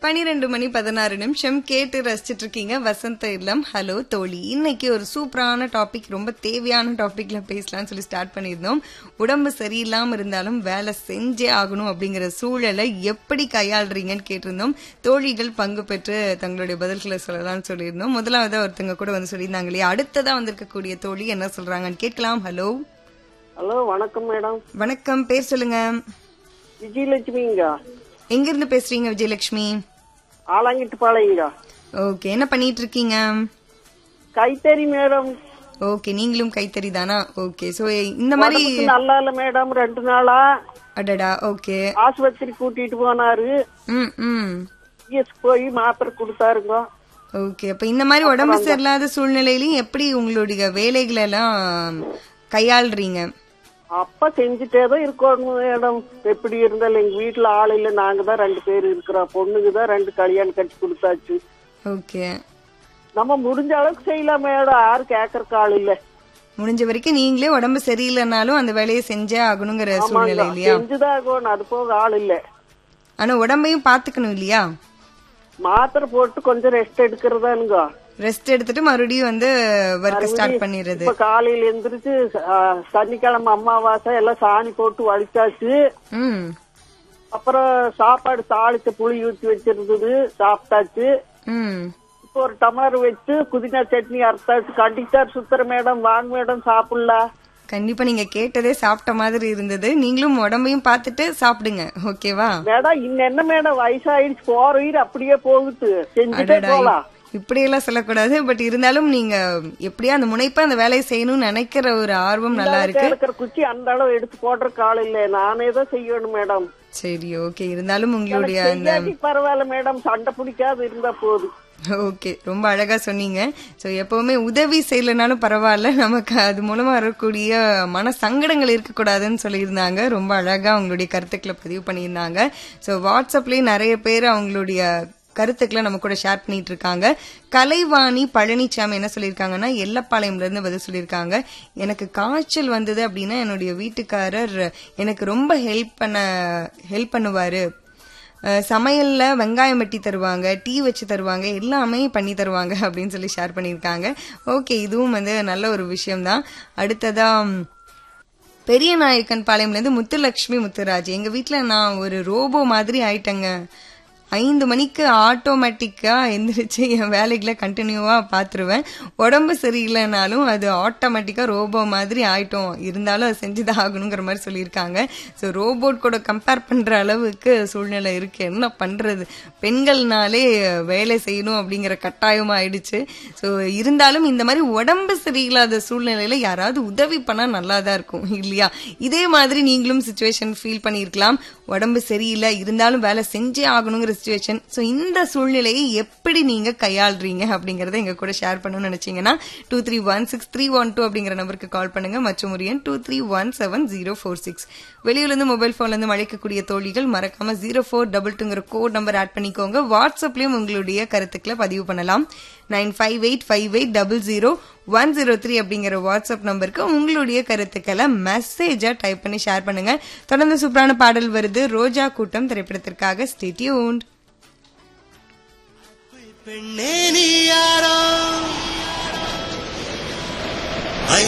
12:16 கேட்டு ரசிச்சிட்டு இருக்கீங்க வசந்த இல்லம். ஹலோ தோழி. இன்னைக்கு ஒரு சூப்பரான டாபிக், ரொம்ப தேவையான டாபிக்ல பேசலாம்னு சொல்லி ஸ்டார்ட் பண்ணியிருந்தோம். உடம்பு சரியில்லாம இருந்தாலும் வேலை செஞ்சே ஆகணும் அப்படிங்கிற சூழலை எப்படி கையாளுறீங்கன்னு கேட்டிருந்தோம். தோழிகள் பங்கு பெற்று தங்களுடைய பதில்களை சொல்லலாம்னு சொல்லியிருந்தோம். முதலாவது ஒருத்தங்க கூட வந்து சொல்லியிருந்தாங்க இல்லையா, அடுத்ததா வந்திருக்கக்கூடிய தோழி என்ன சொல்றாங்கன்னு கேட்கலாம். ஹலோ. ஹலோ, வணக்கம் மேடம். வணக்கம், பேர் சொல்லுங்க. விஜயலட்சுமிங்க. எங்க இருந்து பேசுறீங்க விஜயலட்சுமி? ஆலாங்கிட்டு பாளையங்க. ஓகே, என்ன பண்ணிட்டு இருக்கீங்க? கைத்தறி மேடம். ஓகே, நீங்களும் கைத்தறி தானா? ஓகே, சோ இந்த மாதிரி நல்லா இல்ல மேடம், 2 நாளா. அடடா. ஓகே, ஆஸ்பத்திரி கூட்டிட்டு போனாரு. போய் மாத்திரை கொடுத்தாருங்க. ஓகே, அப்ப இந்த மாதிரி உடம்பு சரியில்லாத சூழ்நிலையிலும் எப்படி உங்களுடைய வேலைகளை எல்லாம் கையாளுறீங்க? அப்ப செஞ்சுட்டேதான் இருக்கணும் மேடம். எப்படி இருந்தாலும் எங்க வீட்டுல ஆள் இல்ல, நாங்க தான் 2 பேர் இருக்கிறோம். பொண்ணுக்குதான் 2 கல்யாணம் கட்டி கொடுத்தாச்சு. ஓகே, நம்ம முடிஞ்ச அளவுக்கு செய்யலாம் மேடம். யாரும் கேட்கறக்கு ஆள் இல்ல. முடிஞ்ச வரைக்கும் நீங்களே உடம்பு சரியில்லைனாலும் அந்த வேலையை செஞ்சே ஆகணுங்கிற சூழ்நிலை இல்லையா? செஞ்சுதான் ஆகணும், அது போக ஆள் இல்ல. ஆனா உடம்பையும் பாத்துக்கணும் இல்லையா? மாத்திரை போட்டு கொஞ்சம் ரெஸ்ட் எடுக்கிறதானுங்க. ரெஸ்ட் எடுத்துட்டு மறுபடியும் வந்து ஒர்க் ஸ்டார்ட் பண்ணிடுறது. இப்ப காலையில எந்திரிச்சு சனிக்கிழமை அமாவாசை எல்லாம் சாணி போட்டு வலிச்சாச்சு. அப்புறம் சாப்பாடு தாளிச்ச புளி ஊற்றி வச்சிருந்தது, சாப்பிட்டாச்சு. இப்ப ஒரு டம்ளர் வச்சு புதினா சட்னி அரைத்தாச்சு. கண்டிச்சார் சுத்தர மேடம், வாங்க மேடம் சாப்பிடலாம். கண்டிப்பா, நீங்க கேட்டதே சாப்பிட்ட மாதிரி இருந்தது. நீங்களும் உடம்பையும் பார்த்துட்டு சாப்பிடுங்க, ஓகேவா மேடம்? இன்னும் என்ன மேடம், வயசாயிடுச்சு, போற உயிர் அப்படியே போகுது. செஞ்சுட்டே போலாம். இப்படி எல்லாம் சொல்லக்கூடாது. பட் இருந்தாலும் நீங்க எப்படியா அந்த முனைப்பா அந்த வேலையை செய்யணும்னு நினைக்கிற ஒரு ஆர்வம் நல்லா இருக்கு. குச்சி அந்த அளவு எடுத்து போடுற கால இல்ல, நானே தான் செய்யணும் மேடம். சரி, ஓகே. இருந்தாலும் உங்களுடைய பரவாயில்ல மேடம், சண்டை பிடிக்காது இருந்தா போதும். ஓகே, ரொம்ப அழகா சொன்னீங்க. சோ எப்பவுமே உதவி செய்யலனாலும் பரவாயில்ல, நமக்கு அது மூலமா வரக்கூடிய மன சங்கடங்கள் இருக்கக்கூடாதுன்னு சொல்லியிருந்தாங்க. ரொம்ப அழகா அவங்களுடைய கருத்துக்களை பதிவு பண்ணியிருந்தாங்க. சோ வாட்ஸ்அப்லயே நிறைய பேர் அவங்களுடைய கருத்துக்களை நம்ம கூட ஷேர் பண்ணிட்டு இருக்காங்க. கலைவாணி பழனிசாமி என்ன சொல்லியிருக்காங்கன்னா, எல்லப்பாளையம்ல இருந்து பதில் சொல்லியிருக்காங்க. எனக்கு காய்ச்சல் வந்தது அப்படின்னா என்னுடைய வீட்டுக்காரர் எனக்கு ரொம்ப ஹெல்ப் பண்ணுவாரு. சமையல்ல வெங்காயம் வெட்டி தருவாங்க, டீ வச்சு தருவாங்க, எல்லாமே பண்ணி தருவாங்க அப்படின்னு சொல்லி ஷேர் பண்ணியிருக்காங்க. ஓகே, இதுவும் வந்து நல்ல ஒரு விஷயம்தான். அடுத்ததா பெரிய நாயக்கன் பாளையம்ல இருந்து முத்துலட்சுமி முத்துராஜ், எங்க வீட்டுல நான் ஒரு ரோபோ மாதிரி ஆயிட்டேங்க. 5 மணிக்கு ஆட்டோமேட்டிக்கா எந்திரிச்சு என் வேலைகளை கண்டினியூவா பாத்துருவேன். உடம்பு சரியில்லைனாலும் அது ஆட்டோமேட்டிக்கா ரோபோ மாதிரி ஆயிட்டோம், இருந்தாலும் அது செஞ்சுதான் ஆகணுங்கிற மாதிரி சொல்லியிருக்காங்க. ஸோ ரோபோட் கூட கம்பேர் பண்ற அளவுக்கு சூழ்நிலை இருக்கு. என்ன பண்றது, பெண்கள்னாலே வேலை செய்யணும் அப்படிங்கிற கட்டாயம் ஆயிடுச்சு. ஸோ இருந்தாலும் இந்த மாதிரி உடம்பு சரியில்லாத சூழ்நிலையில யாராவது உதவி பண்ணா நல்லாதான் இருக்கும் இல்லையா? இதே மாதிரி நீங்களும் சிச்சுவேஷன் ஃபீல் பண்ணிருக்கலாம். உடம்பு சரியில்லை இருந்தாலும் வேலை செஞ்சே ஆகணுங்கிற சிச்சுவேஷன். சோ இந்த சூழ்நிலையை எப்படி நீங்க கையாளுறீங்க அப்படிங்கறத எங்க கூட ஷேர் பண்ணணும்னு நினைச்சீங்கன்னா 231631 அப்படிங்கிற நம்பருக்கு கால் பண்ணுங்க. மற்றும் ஒரு எண் 23170046. வெளியூர்ல இருந்து மொபைல் போன்ல இருந்து அழைக்கக்கூடிய தோழிகள் மறக்காம 0422ங்கிற கோட் நம்பர் ஆட் பண்ணிக்கோங்க. வாட்ஸ்அப்லயும் உங்களுடைய கருத்துக்களை பதிவு பண்ணலாம். 9585800103 அப்படிங்கிற வாட்ஸ்அப் நம்பருக்கு உங்களுடைய கருத்துக்களை மெசேஜா டைப் பண்ணி ஷேர் பண்ணுங்க. தொடர்ந்து சூப்பரான பாடல் வருது, ரோஜா கூட்டம் திரைப்படத்திற்காக. Stay tuned.